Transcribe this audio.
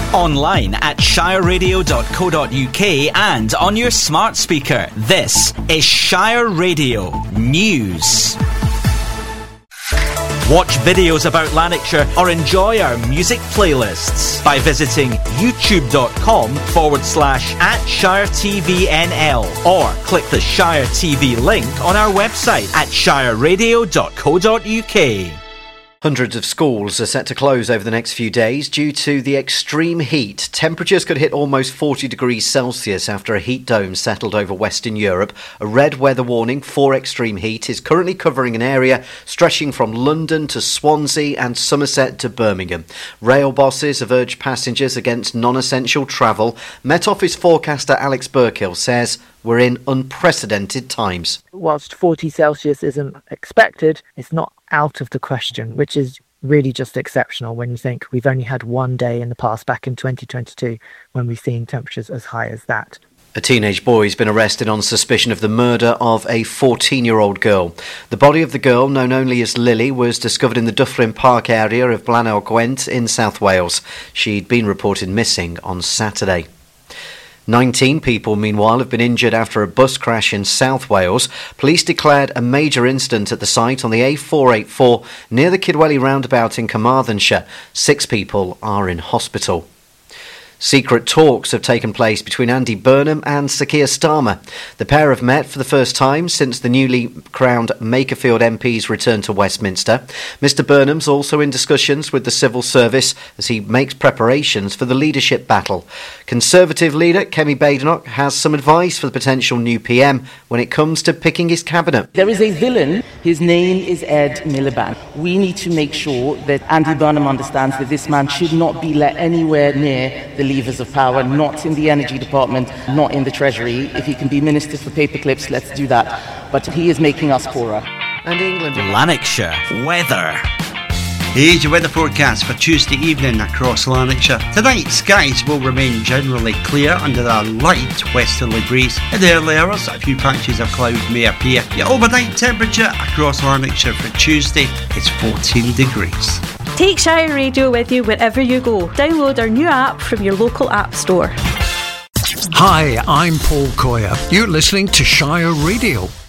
Online at shireradio.co.uk and on your smart speaker. This is Shire Radio News. Watch videos about Lanarkshire or enjoy our music playlists by visiting youtube.com/@ShireTVNL or click the Shire TV link on our website at shireradio.co.uk. Hundreds of schools are set to close over the next few days due to the extreme heat. Temperatures could hit almost 40 degrees Celsius after a heat dome settled over Western Europe. A red weather warning for extreme heat is currently covering an area stretching from London to Swansea and Somerset to Birmingham. Rail bosses have urged passengers against non-essential travel. Met Office forecaster Alex Burkill says we're in unprecedented times. Whilst 40 Celsius isn't expected, it's not out of the question, which is really just exceptional when you think we've only had one day in the past, back in 2022, when we've seen temperatures as high as that. A teenage boy has been arrested on suspicion of the murder of a 14-year-old girl. The body of the girl, known only as Lily, was discovered in the Dyffryn Park area of Blaenau Gwent in South Wales. She'd been reported missing on Saturday. 19 people, meanwhile, have been injured after a bus crash in South Wales. Police declared a major incident at the site on the A484 near the Kidwelly roundabout in Carmarthenshire. 6 people are in hospital. Secret talks have taken place between Andy Burnham and Sir Keir Starmer. The pair have met for the first time since the newly crowned Makerfield MP's return to Westminster. Mr Burnham's also in discussions with the civil service as he makes preparations for the leadership battle. Conservative leader Kemi Badenoch has some advice for the potential new PM when it comes to picking his cabinet. There is a villain. His name is Ed Miliband. We need to make sure that Andy Burnham understands that this man should not be let anywhere near the levers of power, not in the energy department, not in the treasury. If he can be minister for paperclips, let's do that. But he is making us poorer. And England. Lanarkshire weather. Here's your weather forecast for Tuesday evening across Lanarkshire. Tonight, skies will remain generally clear under a light westerly breeze. In the early hours, a few patches of cloud may appear. Your overnight temperature across Lanarkshire for Tuesday is 14 degrees. Take Shire Radio with you wherever you go. Download our new app from your local app store. Hi, I'm Paul Coyer. You're listening to Shire Radio.